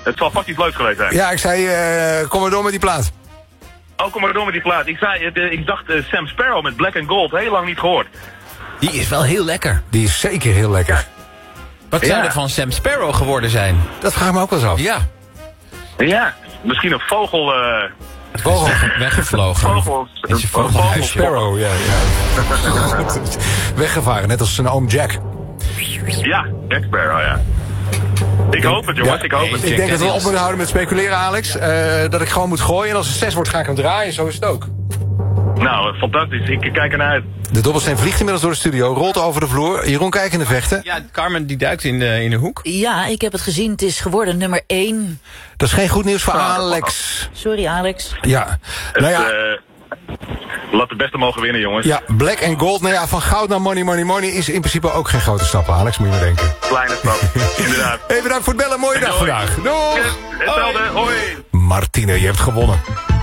Het zal vast iets leuks geweest zijn. Ja, ik zei, kom maar door met die plaat. Oh, kom maar door met die plaat. Ik dacht Sam Sparrow met Black and Gold. Heel lang niet gehoord. Die is wel heel lekker. Die is zeker heel lekker. Ja. Wat zou er van Sam Sparrow geworden zijn? Dat vraag ik me ook wel eens af. Ja. Ja, misschien een vogel... Vogel. Weggevlogen. Vogel... Is je vogel? Sparrow, ja. Weggevaren, net als zijn oom Jack. Ja, Jack Sparrow, ja. Ik hoop het, jongens. Ik hoop het. Ik denk dat we op moeten houden met speculeren, Alex. Dat ik gewoon moet gooien. En als het 6 wordt, ga ik hem draaien. Zo is het ook. Nou, fantastisch. Ik kijk ernaar uit. De dobbelsteen vliegt inmiddels door de studio. Rolt over de vloer. Jeroen, kijk in de vechten. Ja, Carmen die duikt in de hoek. Ja, ik heb het gezien. Het is geworden nummer 1. Dat is geen goed nieuws voor Alex. Sorry, Alex. Ja. Nou ja. Laat de beste mogen winnen, jongens. Ja, Black and Gold. Nou ja, van goud naar money, money, money is in principe ook geen grote stap, Alex. Moet je maar denken. Kleine stap, inderdaad. Hey, bedankt voor het bellen. Mooie dag vandaag. Doeg. Hetzelfde, hoi. Martine, je hebt gewonnen.